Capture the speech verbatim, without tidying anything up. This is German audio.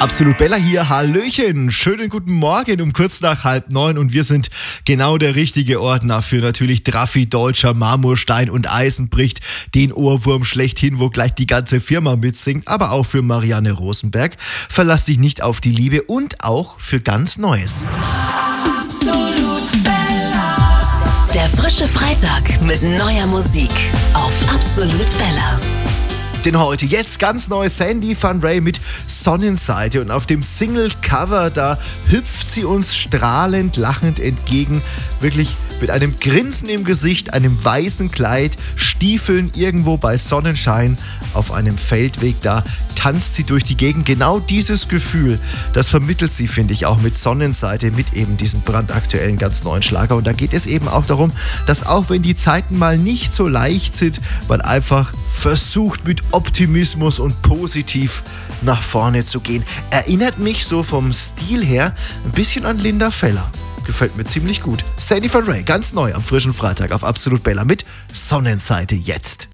Absolut Bella hier, hallöchen, schönen guten Morgen um kurz nach halb neun und wir sind genau der richtige Ordner für natürlich Draffi Deutscher, Marmorstein und Eisen bricht, den Ohrwurm schlechthin, wo gleich die ganze Firma mitsingt, aber auch für Marianne Rosenberg, verlass dich nicht auf die Liebe und auch für ganz Neues. Absolut Bella. Der frische Freitag mit neuer Musik auf Absolut Bella. Denn heute jetzt ganz neu Sandy Van Ray mit Sonnenseite und auf dem Single-Cover, da hüpft sie uns strahlend, lachend entgegen, wirklich mit einem Grinsen im Gesicht, einem weißen Kleid, Stiefeln irgendwo bei Sonnenschein auf einem Feldweg, da tanzt sie durch die Gegend. Genau dieses Gefühl, das vermittelt sie, finde ich, auch mit Sonnenseite, mit eben diesem brandaktuellen, ganz neuen Schlager. Und da geht es eben auch darum, dass auch wenn die Zeiten mal nicht so leicht sind, man einfach versucht mit Optimismus und positiv nach vorne zu gehen. Erinnert mich so vom Stil her ein bisschen an Linda Feller. Gefällt mir ziemlich gut. Sandy Van Ray, ganz neu am frischen Freitag auf Absolut Bella mit Sonnenseite jetzt.